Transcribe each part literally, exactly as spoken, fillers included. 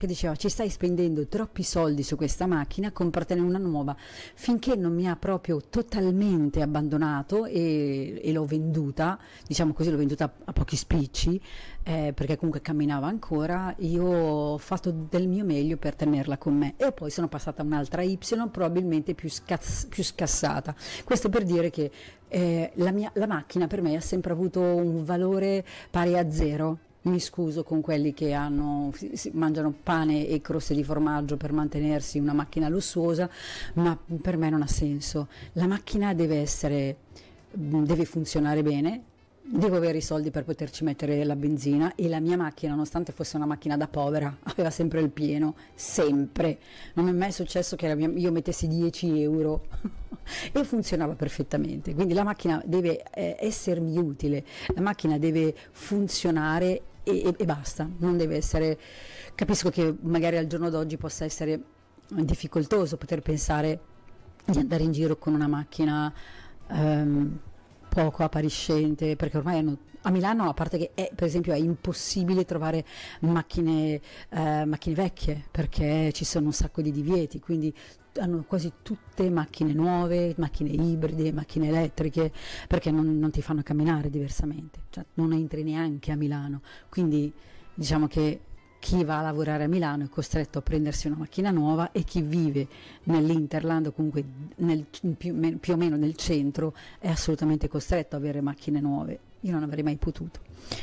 che diceva ci stai spendendo troppi soldi su questa macchina, compratene una nuova, finché non mi ha proprio totalmente abbandonato e, e l'ho venduta, diciamo così, l'ho venduta a, a pochi spicci, eh, perché comunque camminava ancora, io ho fatto del mio meglio per tenerla con me e poi sono passata a un'altra Y probabilmente più, scazz- più scassata. Questo per dire che eh, la, mia, la macchina per me ha sempre avuto un valore pari a zero. Mi scuso con quelli che hanno, si, mangiano pane e croste di formaggio per mantenersi una macchina lussuosa, ma per me non ha senso. La macchina deve essere, deve funzionare bene, devo avere i soldi per poterci mettere la benzina e la mia macchina, nonostante fosse una macchina da povera, aveva sempre il pieno, sempre. Non è mai successo che la mia, io mettessi dieci euro e funzionava perfettamente. Quindi la macchina deve eh, essermi utile, la macchina deve funzionare e, e, e basta, non deve essere. Capisco che magari al giorno d'oggi possa essere difficoltoso poter pensare di andare in giro con una macchina um, poco appariscente, perché ormai hanno, a Milano, a parte che è, per esempio è impossibile trovare macchine, eh, macchine vecchie, perché ci sono un sacco di divieti, quindi hanno quasi tutte macchine nuove, macchine ibride, macchine elettriche, perché non, non ti fanno camminare diversamente, cioè non entri neanche a Milano, quindi diciamo che chi va a lavorare a Milano è costretto a prendersi una macchina nuova e chi vive nell'Interland o comunque nel, più, più o meno nel centro è assolutamente costretto ad avere macchine nuove. Io non avrei mai potuto.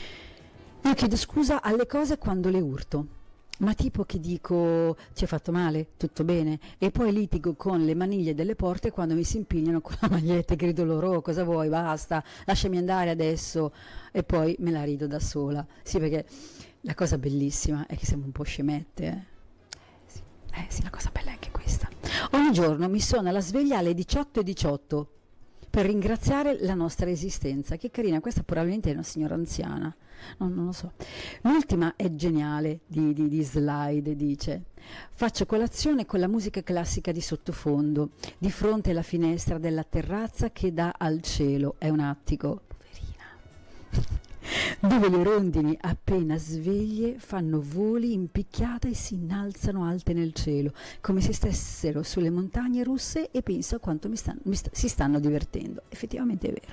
Io chiedo scusa alle cose quando le urto, ma tipo che dico ci hai fatto male, tutto bene, e poi litigo con le maniglie delle porte quando mi si impigliano con la maglietta e grido loro oh, cosa vuoi, basta, lasciami andare adesso, e poi me la rido da sola. Sì, perché la cosa bellissima è che siamo un po' scemette, eh? Sì, eh sì, la cosa bella è anche questa. Ogni giorno mi suona la sveglia alle diciotto e diciotto per ringraziare la nostra esistenza. Che carina, questa probabilmente è una signora anziana, non, non lo so. L'ultima è geniale di, di, di slide, dice faccio colazione con la musica classica di sottofondo di fronte alla finestra della terrazza che dà al cielo, è un attico, poverina, dove le rondini appena sveglie fanno voli in picchiata e si innalzano alte nel cielo come se stessero sulle montagne russe, e penso a quanto mi stanno, mi sta, si stanno divertendo. Effettivamente è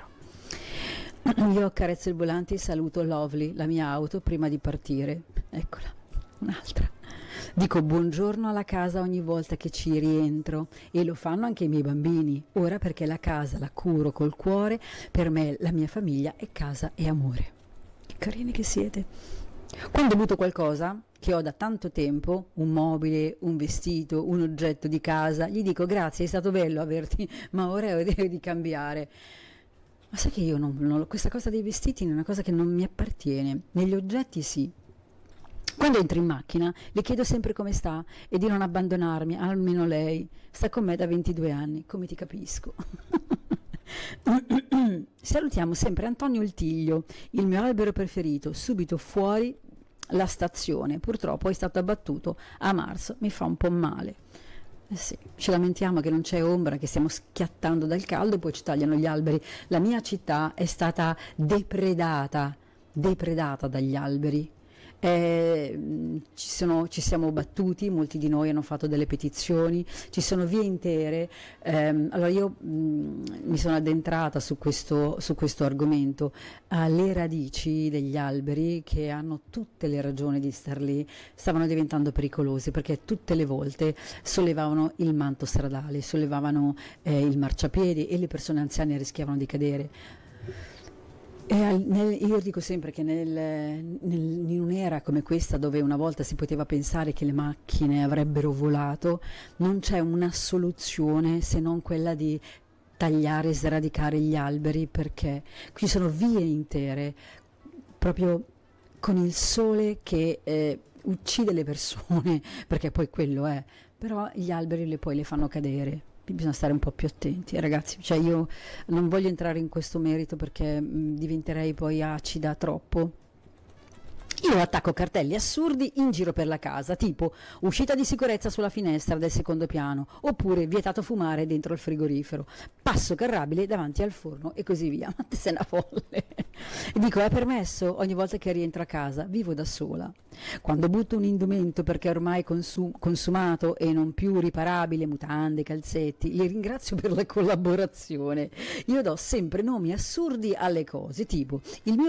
vero. Io accarezzo il volante e saluto Lovely, la mia auto, prima di partire. Eccola, un'altra. Dico buongiorno alla casa ogni volta che ci rientro, e lo fanno anche i miei bambini ora, perché la casa la curo col cuore. Per me la mia famiglia è casa e amore. Che carini che siete. Quando butto qualcosa che ho da tanto tempo, un mobile, un vestito, un oggetto di casa, gli dico grazie, è stato bello averti, ma ora ho idea di cambiare. Ma sai che io non, non, questa cosa dei vestiti è una cosa che non mi appartiene. Negli oggetti sì. Quando entro in macchina le chiedo sempre come sta e di non abbandonarmi, almeno lei sta con me da ventidue anni, come ti capisco. Salutiamo sempre Antonio il Tiglio, il mio albero preferito, subito fuori la stazione, purtroppo è stato abbattuto a marzo, mi fa un po' male. Eh sì, ci lamentiamo che non c'è ombra, che stiamo schiattando dal caldo e poi ci tagliano gli alberi. La mia città è stata depredata, depredata dagli alberi. Eh, ci, sono, ci siamo battuti, molti di noi hanno fatto delle petizioni, ci sono vie intere. ehm, allora io mh, mi sono addentrata su questo, su questo argomento. Alle radici degli alberi, che hanno tutte le ragioni di star lì, stavano diventando pericolosi, perché tutte le volte sollevavano il manto stradale, sollevavano eh, il marciapiedi e le persone anziane rischiavano di cadere. E nel, io dico sempre che nel, nel, in un'era come questa, dove una volta si poteva pensare che le macchine avrebbero volato, non c'è una soluzione se non quella di tagliare e sradicare gli alberi, perché qui sono vie intere, proprio con il sole che eh, uccide le persone, perché poi quello è, però gli alberi le, poi le fanno cadere. Bisogna stare un po' più attenti, eh, ragazzi, cioè io non voglio entrare in questo merito perché mh, diventerei poi acida troppo. Io attacco cartelli assurdi in giro per la casa, tipo uscita di sicurezza sulla finestra del secondo piano, oppure vietato fumare dentro il frigorifero, passo carrabile davanti al forno e così via. Ma te sei una folle. E dico, è permesso ogni volta che rientro a casa, vivo da sola. Quando butto un indumento perché è ormai consum- consumato e non più riparabile, mutande, calzetti, li ringrazio per la collaborazione. Io do sempre nomi assurdi alle cose, tipo il mio